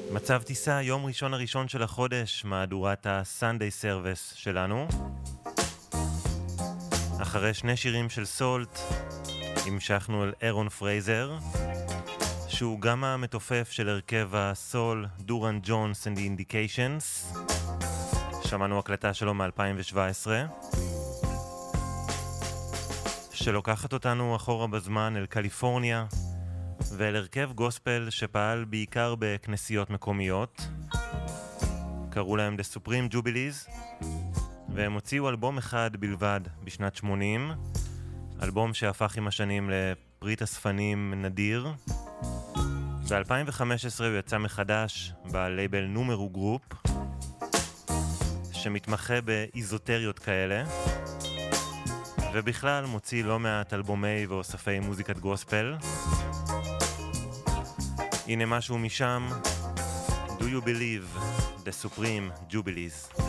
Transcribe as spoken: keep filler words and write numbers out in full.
מצב טיסה, יום ראשון הראשון של החודש, מהדורת ה-Sunday Service שלנו. אחרי שני שירים של סולט, המשכנו אל אירון פרייזר, שהוא גם המתופף של הרכב הסול דורן ג'ונס and the Indications. שמענו הקלטה שלו מ-אלפיים שבע עשרה, שלוקחת אותנו אחורה בזמן אל קליפורניה, ואל הרכב גוספל שפעל בעיקר בכנסיות מקומיות. קראו להם The Supreme Jubilees, והם הוציאו אלבום אחד בלבד בשנת שמונים, אלבום שהפך עם השנים לפריט אספנים נדיר. ב-אלפיים וחמש עשרה הוא יצא מחדש בלייבל נומרו גרופ, שמתמחה באיזוטריות כאלה, ובכלל מוציא לא מעט אלבומי ואוספי מוזיקת גוספל. הנה משהו משם, Do You Believe, The Supreme Jubilees.